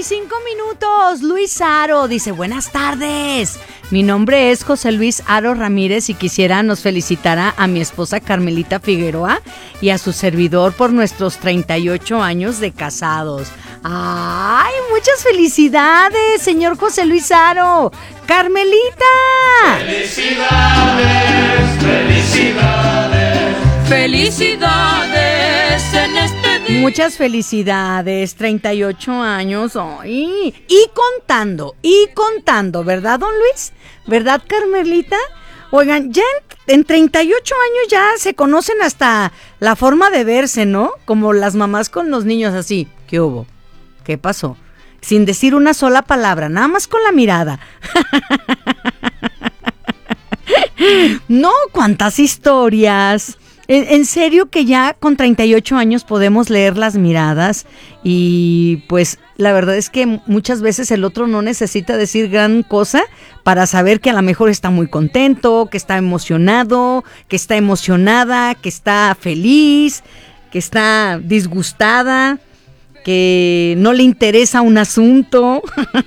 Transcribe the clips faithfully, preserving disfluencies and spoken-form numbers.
cinco minutos. Luis Aro dice, buenas tardes. Mi nombre es José Luis Aro Ramírez y quisiera nos felicitara a mi esposa Carmelita Figueroa y a su servidor por nuestros treinta y ocho años de casados. ¡Ay, muchas felicidades, señor José Luis Aro! ¡Carmelita! ¡Felicidades, felicidades! ¡Felicidades en este día! Muchas felicidades, treinta y ocho años, ¡ay! Y contando, y contando, ¿verdad, don Luis? ¿Verdad, Carmelita? Oigan, ya en, en treinta y ocho años ya se conocen hasta la forma de verse, ¿no? Como las mamás con los niños así. ¿Qué hubo? ¿Qué pasó? Sin decir una sola palabra, nada más con la mirada. No, cuántas historias. En, en serio que ya con treinta y ocho años podemos leer las miradas y pues la verdad es que muchas veces el otro no necesita decir gran cosa para saber que a lo mejor está muy contento, que está emocionado, que está emocionada, que está feliz, que está disgustada, que no le interesa un asunto.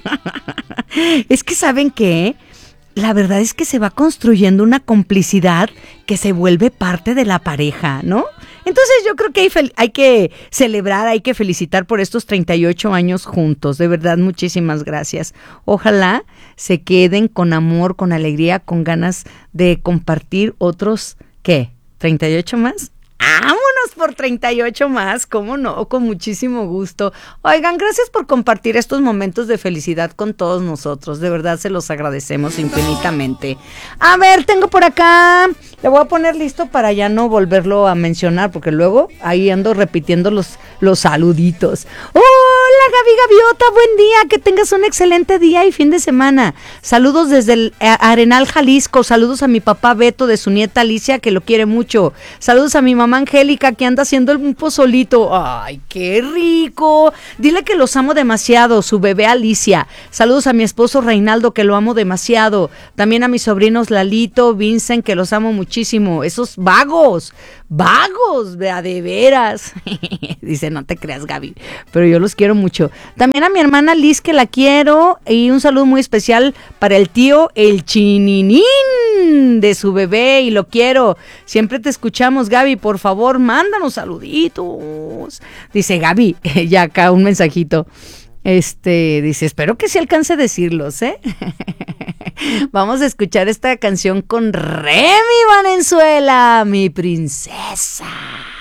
Es que ¿saben qué? La verdad es que se va construyendo una complicidad que se vuelve parte de la pareja, ¿no? Entonces yo creo que hay, fel- hay que celebrar, hay que felicitar por estos treinta y ocho años juntos. De verdad, muchísimas gracias. Ojalá se queden con amor, con alegría, con ganas de compartir otros, ¿qué? ¿treinta y ocho más? ¡Vámonos por treinta y ocho más! ¿Cómo no? Con muchísimo gusto. Oigan, gracias por compartir estos momentos de felicidad con todos nosotros. De verdad se los agradecemos infinitamente. A ver, tengo por acá. Le voy a poner listo para ya no volverlo a mencionar, porque luego ahí ando repitiendo los, los saluditos. ¡Hola, Gaby Gaviota! Buen día, que tengas un excelente día y fin de semana. Saludos desde el Arenal, Jalisco. Saludos a mi papá Beto de su nieta Alicia, que lo quiere mucho. Saludos a mi mamá Angélica, que anda haciendo un pozolito. ¡Ay, qué rico! Dile que los amo demasiado, su bebé Alicia. Saludos a mi esposo Reinaldo, que lo amo demasiado. También a mis sobrinos Lalito, Vincent, que los amo muchísimo. Esos vagos, vagos, de a de veras. Dice, no te creas, Gaby, pero yo los quiero mucho. También a mi hermana Liz, que la quiero. Y un saludo muy especial para el tío, el Chininín, de su bebé, y lo quiero. Siempre te escuchamos, Gaby, por favor, mándanos saluditos. Dice Gaby, ya acá un mensajito. Este, dice, espero que sí alcance a decirlos, ¿eh? Vamos a escuchar esta canción con Remy Valenzuela, mi princesa.